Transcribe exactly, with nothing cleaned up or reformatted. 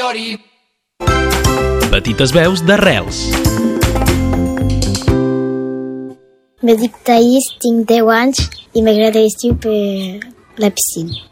Glory. Petites veus d'arrels. Me dic Thaís, tinc deu anys i m'agrada estiu per la piscina.